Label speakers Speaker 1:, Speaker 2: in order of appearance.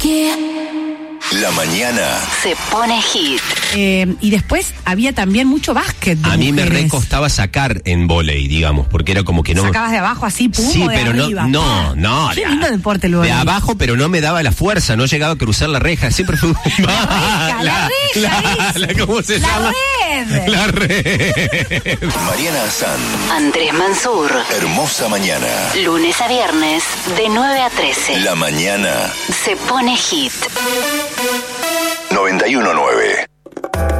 Speaker 1: La mañana
Speaker 2: se pone hit.
Speaker 3: Y después había también mucho básquet de
Speaker 4: A mí me
Speaker 3: mujeres.
Speaker 4: recostaba sacar en vóley, digamos, porque era como que no...
Speaker 3: Sacabas de abajo así, pum,
Speaker 4: Sí,
Speaker 3: o de
Speaker 4: pero
Speaker 3: arriba.
Speaker 4: no.
Speaker 3: Qué lindo deporte el vóley.
Speaker 4: De abajo, pero no me daba la fuerza, no llegaba a cruzar la reja, siempre fue...
Speaker 3: La reja,
Speaker 4: ¿cómo se llama?
Speaker 3: red.
Speaker 4: La red.
Speaker 1: Mariana Azán,
Speaker 2: Andrés Mansur.
Speaker 1: hermosa mañana.
Speaker 2: Lunes a viernes, de 9 a 13.
Speaker 1: La mañana
Speaker 2: Se pone hit.
Speaker 1: 91.9.